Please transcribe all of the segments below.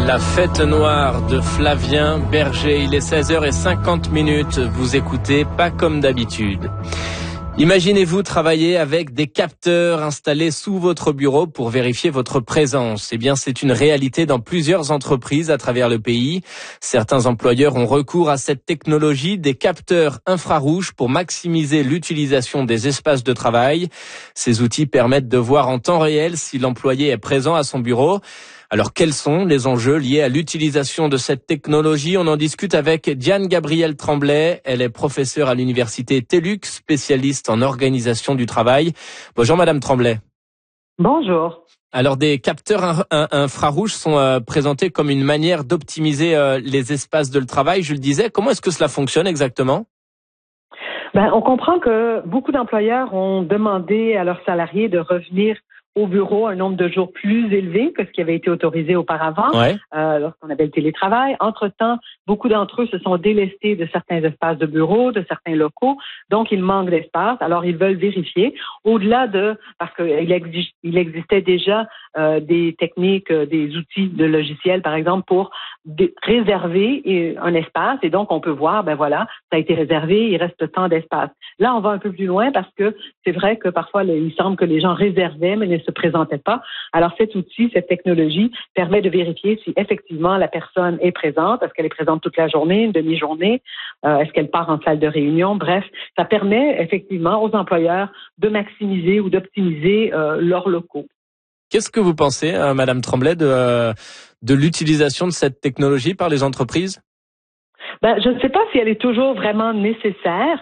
La fête noire de Flavien Berger. Il est 16h50. Vous écoutez Pas comme d'habitude. Imaginez-vous travailler avec des capteurs installés sous votre bureau pour vérifier votre présence. Eh bien, c'est une réalité dans plusieurs entreprises à travers le pays. Certains employeurs ont recours à cette technologie, des capteurs infrarouges pour maximiser l'utilisation des espaces de travail. Ces outils permettent de voir en temps réel si l'employé est présent à son bureau. Alors, quels sont les enjeux liés à l'utilisation de cette technologie? On en discute avec Diane-Gabrielle Tremblay. Elle est professeure à l'université TELUX, spécialiste en organisation du travail. Bonjour Madame Tremblay. Bonjour. Alors, des capteurs infrarouges sont présentés comme une manière d'optimiser les espaces de travail. Je le disais, comment est-ce que cela fonctionne exactement? On comprend que beaucoup d'employeurs ont demandé à leurs salariés de revenir au bureau un nombre de jours plus élevé que ce qui avait été autorisé auparavant, lorsqu'on avait le télétravail. Entre-temps, beaucoup d'entre eux se sont délestés de certains espaces de bureau, de certains locaux, donc il manque d'espace. Alors, ils veulent vérifier, au-delà de, parce qu'il existait déjà des techniques, des outils de logiciels, par exemple, pour réserver un espace, et donc on peut voir, ça a été réservé, il reste tant d'espace. Là, on va un peu plus loin parce que c'est vrai que parfois, il semble que les gens réservaient, mais ne se présentaient pas. Alors, cet outil, cette technologie permet de vérifier si effectivement la personne est présente. Est-ce qu'elle est présente toute la journée, une demi-journée? Est-ce qu'elle part en salle de réunion? Bref, ça permet effectivement aux employeurs de maximiser ou d'optimiser leurs locaux. Qu'est-ce que vous pensez, Madame Tremblay, de l'utilisation de cette technologie par les entreprises? Je ne sais pas si elle est toujours vraiment nécessaire.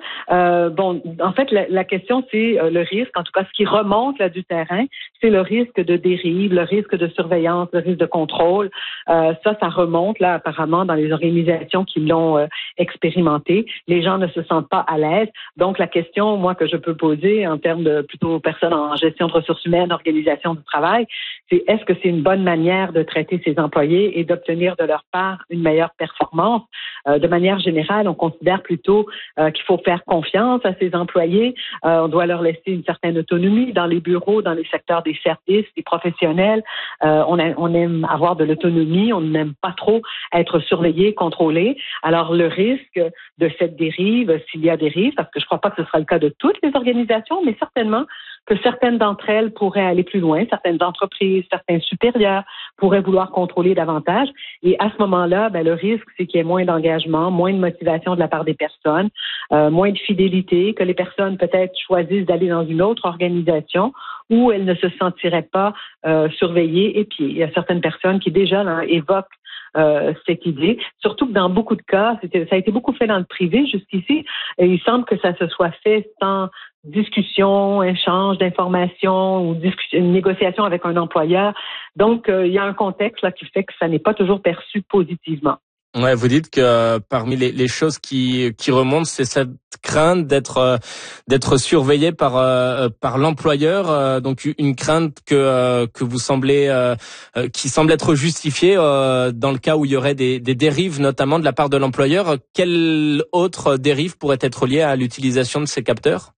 En fait, la question, c'est le risque. En tout cas, ce qui remonte là du terrain, c'est le risque de dérive, le risque de surveillance, le risque de contrôle. Ça remonte là apparemment dans les organisations qui l'ont expérimenté. Les gens ne se sentent pas à l'aise. Donc, la question, moi, que je peux poser en termes de plutôt personnes en gestion de ressources humaines, organisation du travail, c'est est-ce que c'est une bonne manière de traiter ses employés et d'obtenir de leur part une meilleure performance? De manière générale, on considère plutôt qu'il faut faire confiance à ses employés. On doit leur laisser une certaine autonomie dans les bureaux, dans les secteurs des services, des professionnels. On aime avoir de l'autonomie. On n'aime pas trop être surveillé, contrôlé. Alors, le risque de cette dérive, s'il y a dérive, parce que je ne crois pas que ce sera le cas de toutes les organisations, mais certainement que certaines d'entre elles pourraient aller plus loin, certaines entreprises, certains supérieurs pourraient vouloir contrôler davantage. Et à ce moment-là, le risque, c'est qu'il y ait moins d'engagement, moins de motivation de la part des personnes, moins de fidélité, que les personnes peut-être choisissent d'aller dans une autre organisation où elles ne se sentiraient pas surveillées, épiées. Il y a certaines personnes qui déjà évoquent cette idée, surtout que dans beaucoup de cas, ça a été beaucoup fait dans le privé jusqu'ici, et il semble que ça se soit fait sans discussion, échange d'informations ou une négociation avec un employeur. Donc, il y a un contexte là qui fait que ça n'est pas toujours perçu positivement. Ouais, vous dites que parmi les choses qui remontent, c'est cette crainte d'être surveillé par l'employeur, donc une crainte que vous semblez qui semble être justifiée dans le cas où il y aurait des dérives, notamment de la part de l'employeur. Quelle autre dérive pourrait être liée à l'utilisation de ces capteurs?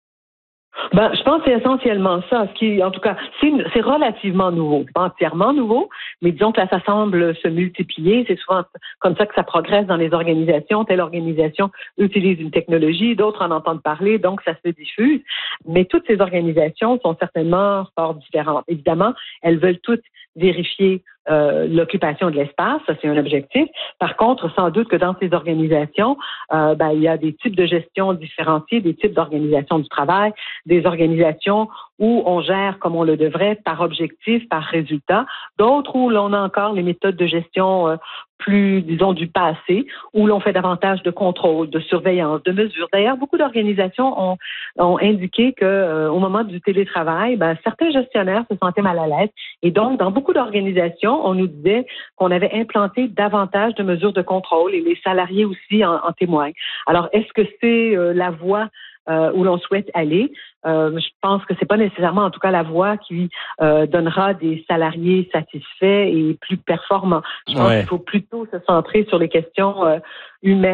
Je pense que c'est essentiellement ça. En tout cas, c'est relativement nouveau. Pas entièrement nouveau, mais disons que là, ça semble se multiplier. C'est souvent comme ça que ça progresse dans les organisations. Telle organisation utilise une technologie, d'autres en entendent parler, donc ça se diffuse. Mais toutes ces organisations sont certainement fort différentes. Évidemment, elles veulent toutes vérifier l'occupation de l'espace, ça c'est un objectif. Par contre, sans doute que dans ces organisations, il y a des types de gestion différenciés, des types d'organisation du travail, des organisations où on gère comme on le devrait par objectif, par résultat, d'autres où l'on a encore les méthodes de gestion plus, disons, du passé, où l'on fait davantage de contrôle, de surveillance, de mesures. D'ailleurs, beaucoup d'organisations ont indiqué que au moment du télétravail, certains gestionnaires se sentaient mal à l'aise. Et donc, dans beaucoup d'organisations, on nous disait qu'on avait implanté davantage de mesures de contrôle et les salariés aussi en témoignent. Alors, est-ce que c'est la voie où l'on souhaite aller? Je pense que c'est pas nécessairement, en tout cas, la voie qui donnera des salariés satisfaits et plus performants. Je pense qu'il faut plutôt se centrer sur les questions humaines.